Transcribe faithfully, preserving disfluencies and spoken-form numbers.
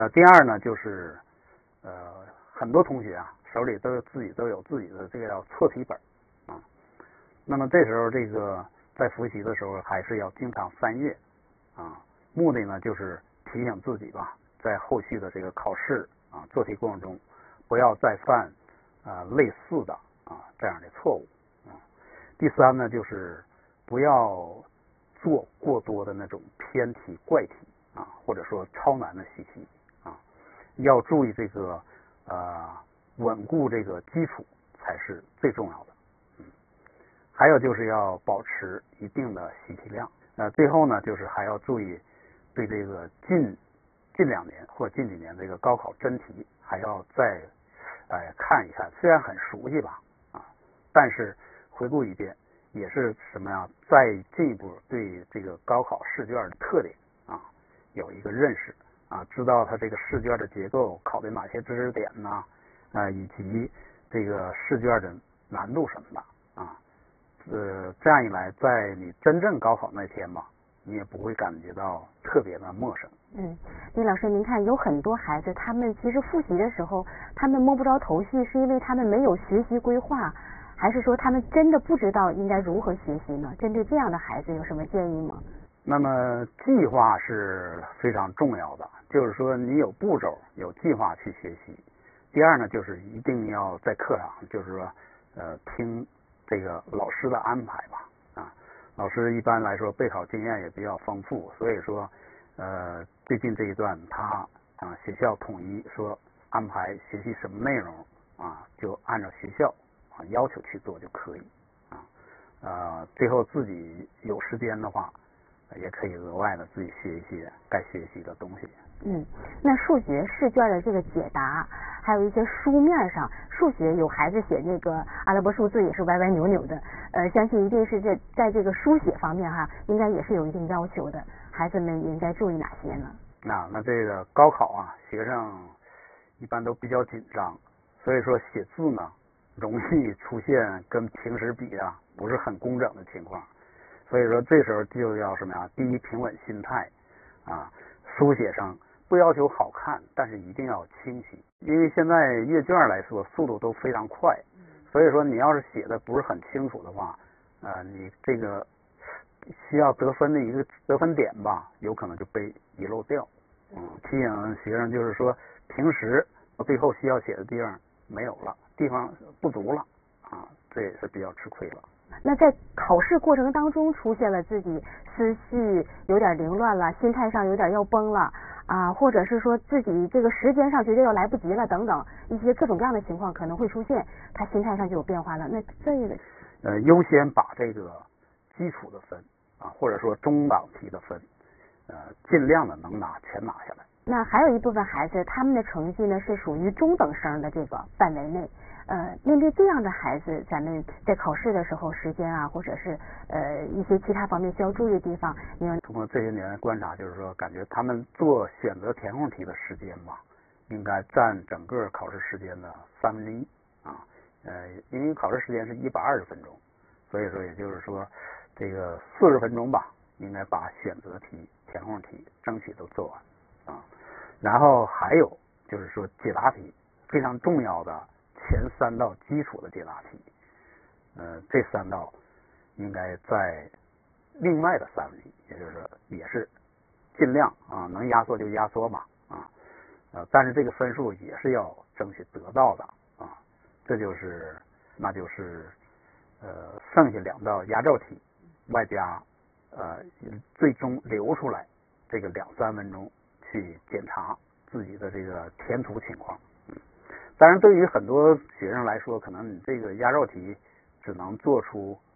呃，第二呢就是呃很多同学啊手里都有自己都有自己的这个叫错题本啊，那么这时候这个在复习的时候还是要经常翻阅啊，目的呢就是提醒自己吧，在后续的这个考试啊做题过程中不要再犯啊类似的啊这样的错误啊。第三呢就是不要做过多的那种偏题怪题啊，或者说超难的习题啊，要注意这个呃稳固这个基础才是最重要的。嗯，还有就是要保持一定的习题量。呃，最后呢就是还要注意对这个近近两年或近几年这个高考真题还要再哎看一看，虽然很熟悉吧啊，但是回顾一遍也是什么呀？再进一步对这个高考试卷的特点啊有一个认识啊，知道它这个试卷的结构考的哪些知识点呢？啊，以及这个试卷的难度什么的啊，呃，这样一来，在你真正高考那天吧，你也不会感觉到特别的陌生。 嗯，李老师，您看有很多孩子，他们其实复习的时候，他们摸不着头绪，是因为他们没有学习规划，还是说他们真的不知道应该如何学习呢？针对这样的孩子有什么建议吗？ 那么计划是非常重要的，就是说你有步骤、有计划去学习。第二呢，就是一定要在课上，就是说呃听这个老师的安排吧啊。老师一般来说备考经验也比较丰富，所以说呃最近这一段他啊学校统一说安排学习什么内容啊，就按照学校啊要求去做就可以啊。呃最后自己有时间的话，也可以额外的自己学一些该学习的东西。 嗯，那数学试卷的这个解答，还有一些书面上，数学有孩子写这个阿拉伯数字也是歪歪扭扭的，呃，相信一定是这在这个书写方面哈，应该也是有一定要求的，孩子们应该注意哪些呢？ 那那这个高考啊，学生一般都比较紧张，所以说写字呢容易出现跟平时比啊不是很工整的情况，所以说这时候就要什么呀？第一，平稳心态啊，书写上不要求好看，但是一定要清晰，因为现在阅卷来说速度都非常快，所以说你要是写的不是很清楚的话，呃，你这个需要得分的一个得分点吧，有可能就被遗漏掉。嗯，提醒学生就是说，平时最后需要写的地方没有了，地方不足了啊，这也是比较吃亏了。 那在考试过程当中出现了自己思绪有点凌乱了，心态上有点要崩了啊，或者是说自己这个时间上觉得要来不及了等等一些各种各样的情况可能会出现，他心态上就有变化了。那这个呃优先把这个基础的分啊，或者说中档题的分，呃尽量的能拿全拿下来。 那还有一部分孩子，他们的成绩呢是属于中等生的这个范围内。呃，面对这样的孩子，咱们在考试的时候，时间啊，或者是呃一些其他方面需要注意的地方，你要通过这些年观察，就是说，感觉他们做选择填空题的时间吧，应该占整个考试时间的三分之一啊。呃，因为考试时间是一百二十分钟，所以说也就是说，这个四十分钟吧，应该把选择题、填空题争取都做完啊。然后还有就是说解答题非常重要的前三道基础的解答题，呃，这三道应该在另外的三分之一，也就是说也是尽量啊能压缩就压缩吧啊，呃，但是这个分数也是要争取得到的啊，这就是那就是呃剩下两道压轴题，外加呃最终留出来这个两三分钟去检查自己的这个填涂情况。嗯，当然对于很多学生来说，可能你这个压轴题只能做出